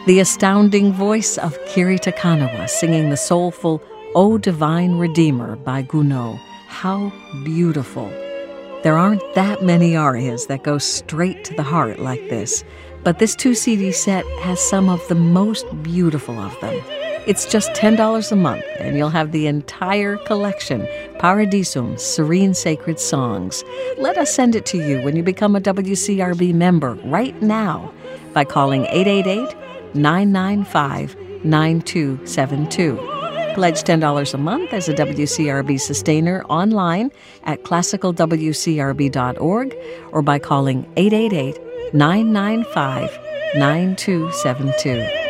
The astounding voice of Kiri Takanawa singing the soulful O Divine Redeemer by Gounod. How beautiful. There aren't that many arias that go straight to the heart like this, but this 2-CD set has some of the most beautiful of them. It's just $10 a month, and you'll have the entire collection, Paradisum, Serene Sacred Songs. Let us send it to you when you become a WCRB member right now by calling 888-995-9272. Pledge $10 a month as a WCRB sustainer online at classicalwcrb.org or by calling 888-995-9272.